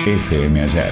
FM Ayer.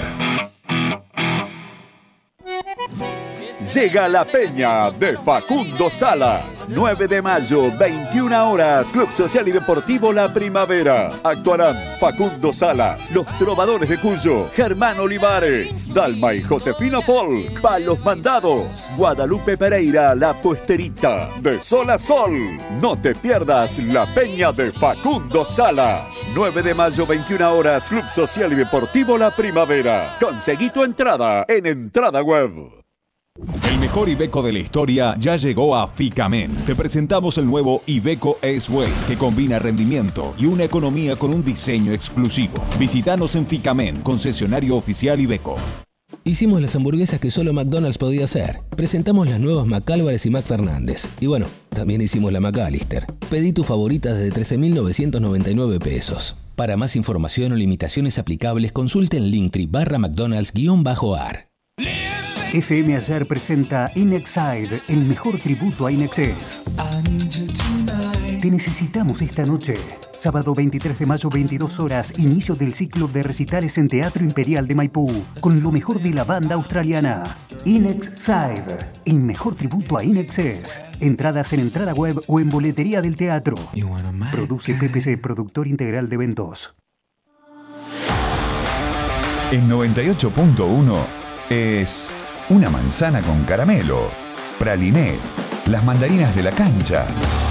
Llega la peña de Facundo Salas. 9 de mayo, 21 horas. Club Social y Deportivo La Primavera. Actuarán Facundo Salas, Los Trovadores de Cuyo, Germán Olivares, Dalma y Josefina Folk, Palos Mandados, Guadalupe Pereira, La Puesterita. De sol a sol. No te pierdas la peña de Facundo Salas. 9 de mayo, 21 horas. Club Social y Deportivo La Primavera. Conseguí tu entrada en Entrada Web. El mejor Iveco de la historia ya llegó a Ficamen. Te presentamos el nuevo Iveco S-Way, que combina rendimiento y una economía con un diseño exclusivo. Visítanos en Ficamen, concesionario oficial Iveco. Hicimos las hamburguesas que solo McDonald's podía hacer. Presentamos las nuevas McAlvarez y McFernández. Y bueno, también hicimos la McAllister. Pedí tu favorita desde 13.999 pesos. Para más información o limitaciones aplicables, consulte en Linktree/McDonald's_AR. FM Ayer presenta Inexide, el mejor tributo a Inexcess. Te necesitamos esta noche. Sábado 23 de mayo, 22 horas, inicio del ciclo de recitales en Teatro Imperial de Maipú, con lo mejor de la banda australiana. Inexide, el mejor tributo a Inexcess. Entradas en Entrada Web o en boletería del teatro. Produce PPC, productor integral de eventos. En 98.1 es una manzana con caramelo, praliné, las mandarinas de la cancha.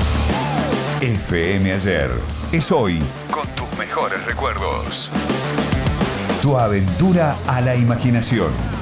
FM Ayer es hoy con tus mejores recuerdos. Tu aventura a la imaginación.